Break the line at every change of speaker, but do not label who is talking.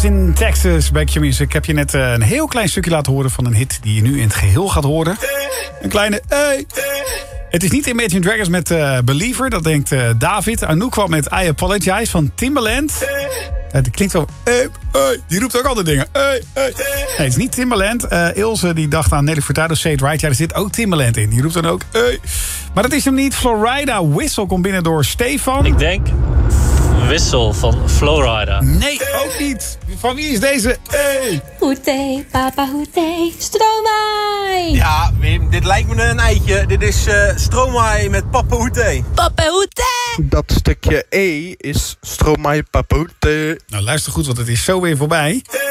Brothers in Texas, Back Your Music. Ik heb je net een heel klein stukje laten horen van een hit die je nu in het geheel gaat horen. Een kleine hey. Het is niet Imagine Dragons met Believer, dat denkt David. Anouk kwam met I Apologize van Timbaland. Het klinkt wel... die roept ook altijd dingen. Nee, het is niet Timbaland. Ilse die dacht aan Nelly Furtado, Say It Right. Ja, er zit ook Timbaland in. Die roept dan ook... Maar dat is hem niet. Florida Whistle komt binnen door Stefan.
Ik denk Whistle van Florida.
Nee, ook niet. Van wie is deze?
Hoete, papa hoete, Stromae.
Ja, Wim, dit lijkt me een eitje. Dit is Stromae met Papa Hoete.
Papa hoete.
Dat stukje E is Stromae Papa Hoete.
Nou, luister goed, want het is zo weer voorbij.